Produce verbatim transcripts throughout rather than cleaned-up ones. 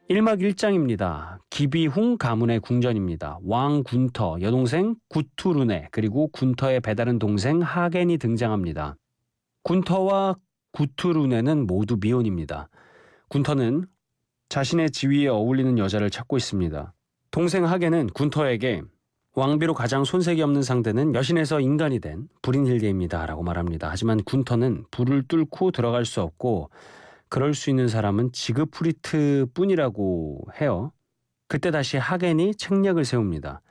일막 일장입니다. 기비훈 가문의 궁전입니다. 왕 군터, 여동생 구투르네, 그리고 군터의 배다른 동생 하겐이 등장합니다. 군터와 구투르네는 모두 미혼입니다. 군터는 자신의 지위에 어울리는 여자를 찾고 있습니다. 동생 하겐은 군터에게 왕비로 가장 손색이 없는 상대는 여신에서 인간이 된 브린힐드입니다 라고 말합니다. 하지만 군터는 불을 뚫고 들어갈 수 없고 그럴 수 있는 사람은 지그프리트 뿐이라고 해요. 그때 다시 하겐이 책략을 세웁니다.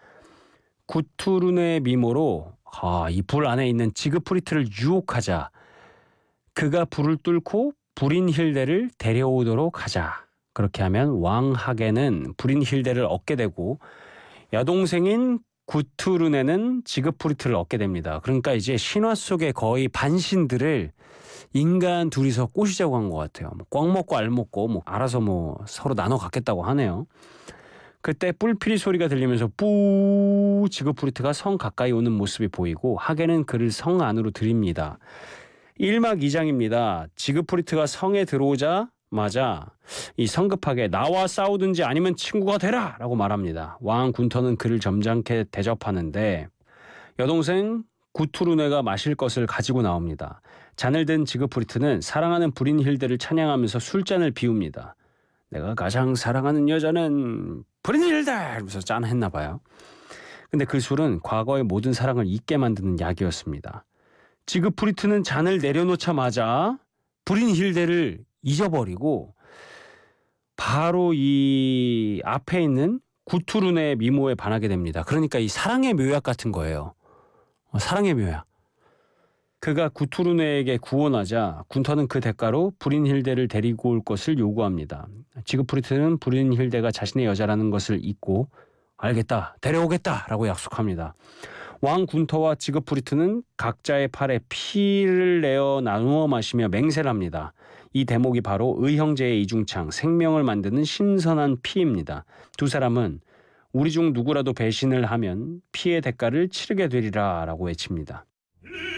구투르네의 미모로 아, 이 불 안에 있는 지그프리트를 유혹하자. 그가 불을 뚫고 브린힐데를 데려오도록 하자. 그렇게 하면 왕 하겐은 브린힐데를 얻게 되고 여동생인 구투르네는 지그프리트를 얻게 됩니다. 그러니까 이제 신화 속의 거의 반신들을 인간 둘이서 꼬시자고 한 것 같아요. 뭐 꽉 먹고 알 먹고 뭐 알아서 뭐 서로 나눠 갖겠다고 하네요. 그때 뿔피리 소리가 들리면서 뿌 지그프리트가 성 가까이 오는 모습이 보이고 하겐은 그를 성 안으로 들입니다. 일막 이장입니다. 지그프리트가 성에 들어오자마자 이 성급하게 나와 싸우든지 아니면 친구가 되라 라고 말합니다. 왕 군터는 그를 점잖게 대접하는데 여동생 구투르네가 마실 것을 가지고 나옵니다. 잔을 든 지그프리트는 사랑하는 브린힐데를 찬양하면서 술잔을 비웁니다. 내가 가장 사랑하는 여자는 브린힐데! 이러면서 짠했나 봐요. 근데 그 술은 과거의 모든 사랑을 잊게 만드는 약이었습니다. 지그프리트는 잔을 내려놓자마자 브린힐데를 잊어버리고 바로 이 앞에 있는 구투르네의 미모에 반하게 됩니다. 그러니까 이 사랑의 묘약 같은 거예요. 사랑의 묘약. 그가 구투르네에게 구원하자 군터는 그 대가로 브린힐데를 데리고 올 것을 요구합니다. 지그프리트는 브린힐데가 자신의 여자라는 것을 잊고 알겠다, 데려오겠다 라고 약속합니다. 왕 군터와 지그프리트는 각자의 팔에 피를 내어 나누어 마시며 맹세를 합니다. 이 대목이 바로 의형제의 이중창, 생명을 만드는 신선한 피입니다. 두 사람은 우리 중 누구라도 배신을 하면 피의 대가를 치르게 되리라 라고 외칩니다.